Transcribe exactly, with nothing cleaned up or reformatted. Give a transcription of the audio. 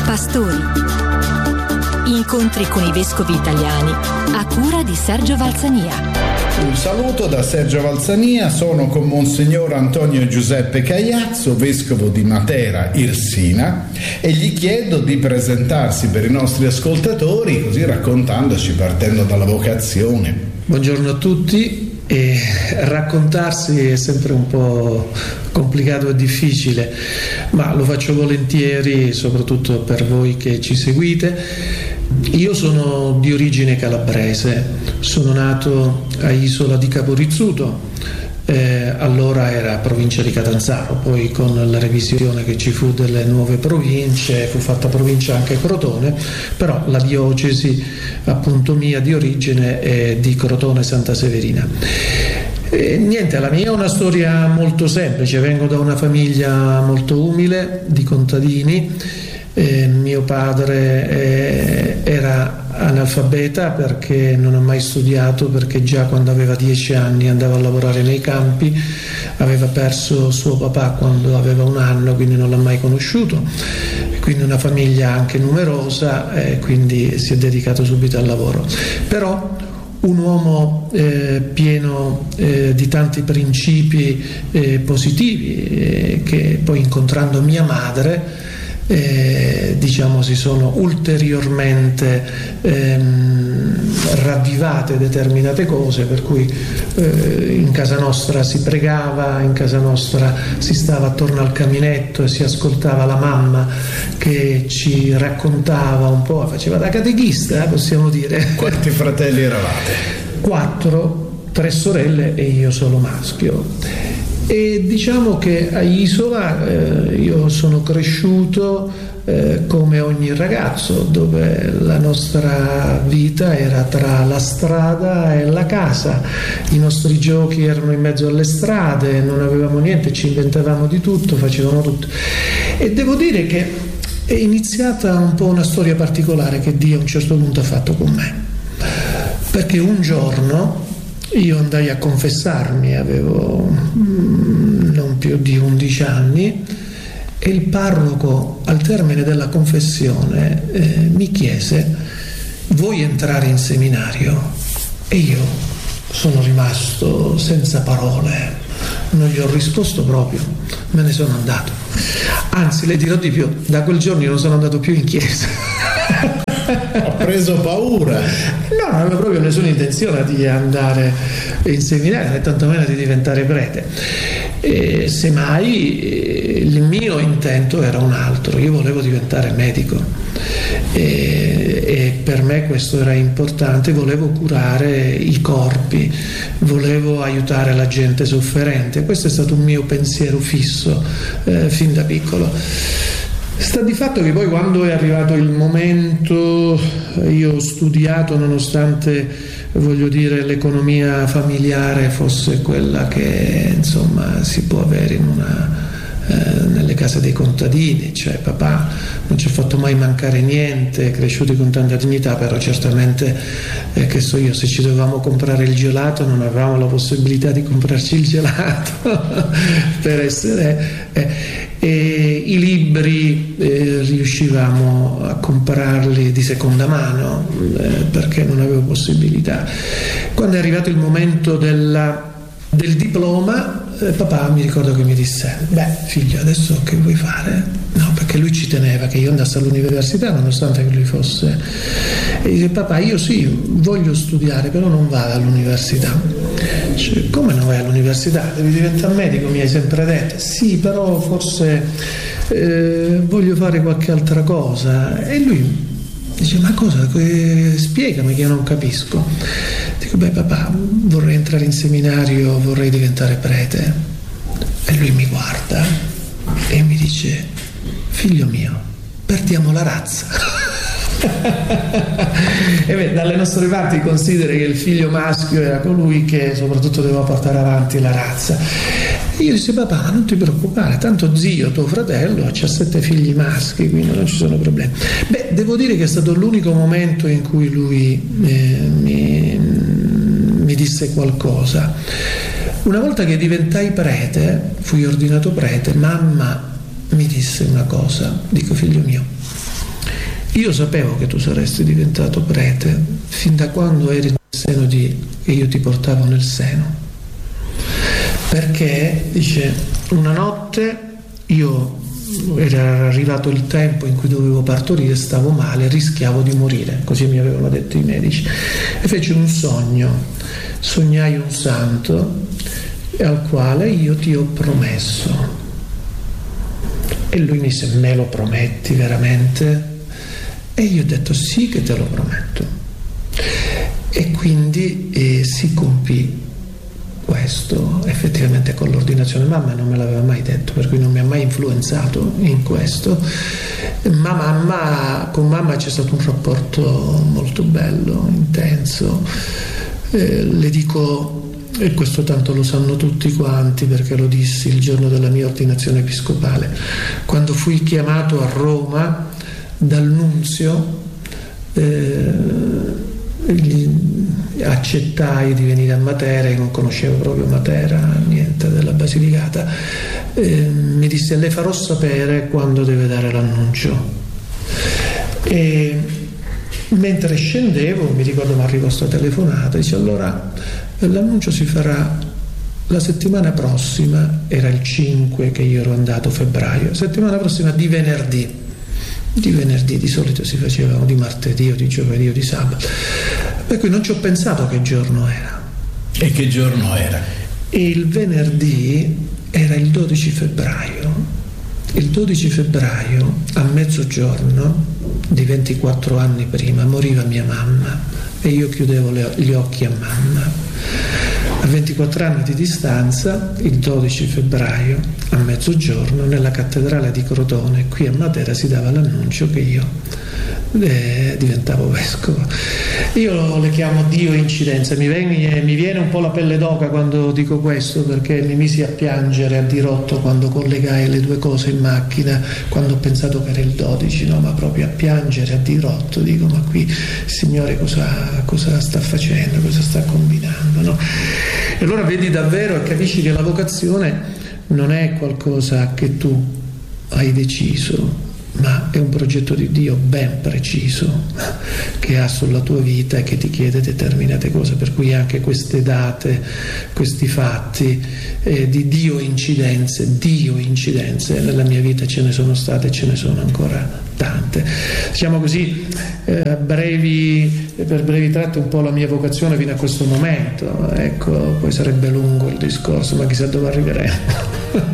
Pastori. Incontri con i vescovi italiani a cura di Sergio Valsania. Un saluto da Sergio Valsania, sono con Monsignor Antonio Giuseppe Cagliazzo, vescovo di Matera Irsina, e gli chiedo di presentarsi per i nostri ascoltatori, così raccontandoci, partendo dalla vocazione. Buongiorno a tutti. E raccontarsi è sempre un po' complicato e difficile, ma lo faccio volentieri, soprattutto per voi che ci seguite. Io sono di origine calabrese, sono nato a Isola di Caporizzuto, eh, allora era provincia di Catanzaro, poi con la revisione che ci fu delle nuove province fu fatta provincia anche Crotone, però la diocesi appunto mia di origine è di Crotone Santa Severina. E niente, la mia è una storia molto semplice, vengo da una famiglia molto umile di contadini. Eh, mio padre eh, era analfabeta perché non ha mai studiato, perché già quando aveva dieci anni andava a lavorare nei campi, aveva perso suo papà quando aveva un anno, quindi non l'ha mai conosciuto, quindi una famiglia anche numerosa, e eh, quindi si è dedicato subito al lavoro. Però un uomo eh, pieno eh, di tanti principi eh, positivi, eh, che poi incontrando mia madre Eh, diciamo si sono ulteriormente ehm, ravvivate determinate cose, per cui eh, in casa nostra si pregava, in casa nostra si stava attorno al caminetto e si ascoltava la mamma che ci raccontava un po', faceva da catechista, eh, possiamo dire. Quanti fratelli eravate? Quattro, tre sorelle e io solo maschio. E diciamo che a Isola eh, io sono cresciuto eh, come ogni ragazzo, dove la nostra vita era tra la strada e la casa, i nostri giochi erano in mezzo alle strade, non avevamo niente, ci inventavamo di tutto, facevamo tutto. E devo dire che è iniziata un po' una storia particolare che Dio a un certo punto ha fatto con me, perché un giorno io andai a confessarmi, avevo mm, non più di undici anni, e il parroco al termine della confessione eh, mi chiese: vuoi entrare in seminario? E io sono rimasto senza parole, non gli ho risposto proprio, me ne sono andato. Anzi, le dirò di più, da quel giorno io non sono andato più in chiesa. Ho preso paura. No, non avevo proprio nessuna intenzione di andare in seminario, né tantomeno di diventare prete. E semmai il mio intento era un altro, io volevo diventare medico e, e per me questo era importante, volevo curare i corpi, volevo aiutare la gente sofferente, questo è stato un mio pensiero fisso eh, fin da piccolo. Sta di fatto che poi quando è arrivato il momento, io ho studiato, nonostante, voglio dire, l'economia familiare fosse quella che insomma si può avere in una, eh, nelle case dei contadini, cioè papà non ci ha fatto mai mancare niente, cresciuti con tanta dignità, però certamente eh, che so io, se ci dovevamo comprare il gelato non avevamo la possibilità di comprarci il gelato per essere eh, e i libri eh, riuscivamo a comprarli di seconda mano eh, perché non avevo possibilità. Quando è arrivato il momento della, del diploma, eh, papà mi ricordo che mi disse: beh figlio, adesso che vuoi fare? No, perché lui ci teneva che io andassi all'università nonostante che lui fosse, e dice: papà, io sì, voglio studiare, però non vado all'università. Cioè, come non vai all'università? Devi diventare medico, mi hai sempre detto. Sì, però forse eh, voglio fare qualche altra cosa. E lui dice: ma cosa? Spiegami che io non capisco. Dico: beh papà, vorrei entrare in seminario, vorrei diventare prete. E lui mi guarda e mi dice: figlio mio, perdiamo la razza. E beh, dalle nostre parti consideri che il figlio maschio era colui che soprattutto doveva portare avanti la razza. E io disse: papà, non ti preoccupare, tanto zio, tuo fratello, ha sette figli maschi, quindi non ci sono problemi. Beh, devo dire che è stato l'unico momento in cui lui eh, mi, mi disse qualcosa. Una volta che diventai prete, fui ordinato prete, mamma mi disse una cosa, dico: figlio mio, io sapevo che tu saresti diventato prete fin da quando eri nel seno di, e io ti portavo nel seno, perché dice una notte io era arrivato il tempo in cui dovevo partorire, stavo male, rischiavo di morire, così mi avevano detto i medici, e feci un sogno, sognai un santo al quale io ti ho promesso, e lui mi disse: me lo prometti veramente? E io ho detto sì che te lo prometto, e quindi eh, si compì questo effettivamente con l'ordinazione. Mamma non me l'aveva mai detto, per cui non mi ha mai influenzato in questo, ma mamma, con mamma c'è stato un rapporto molto bello, intenso. Eh, le dico, e questo tanto lo sanno tutti quanti perché lo dissi il giorno della mia ordinazione episcopale, quando fui chiamato a Roma dal nunzio, eh, gli accettai di venire a Matera, io non conoscevo proprio Matera, niente della Basilicata, eh, mi disse: le farò sapere quando deve dare l'annuncio. E mentre scendevo, mi ricordo, mi arrivò sta telefonata, dice: allora l'annuncio si farà la settimana prossima, era il cinque che io ero andato, febbraio, settimana prossima di venerdì. Di venerdì di solito si facevano di martedì o di giovedì o di sabato, per cui non ci ho pensato che giorno era. E che giorno era? E il venerdì era il dodici febbraio. Il dodici febbraio a mezzogiorno di ventiquattro anni prima moriva mia mamma e io chiudevo le, gli occhi a mamma. A ventiquattro anni di distanza, il dodici febbraio a mezzogiorno, nella cattedrale di Crotone, qui a Matera, si dava l'annuncio che io eh, diventavo vescovo. Io le chiamo Dio incidenza, mi viene, mi viene un po' la pelle d'oca quando dico questo, perché mi misi a piangere a dirotto quando collegai le due cose in macchina, quando ho pensato che era il dodici, no? Ma proprio a piangere a dirotto, dico: ma qui il Signore cosa, cosa sta facendo, cosa sta combinando, no? E allora vedi davvero e capisci che la vocazione non è qualcosa che tu hai deciso, ma è un progetto di Dio ben preciso che ha sulla tua vita e che ti chiede determinate cose, per cui anche queste date, questi fatti eh, di Dio incidenze, Dio incidenze nella mia vita ce ne sono state e ce ne sono ancora tante. Diciamo così, eh, brevi, per brevi tratti un po' la mia vocazione fino a questo momento, ecco, poi sarebbe lungo il discorso, ma chissà dove arriveremo.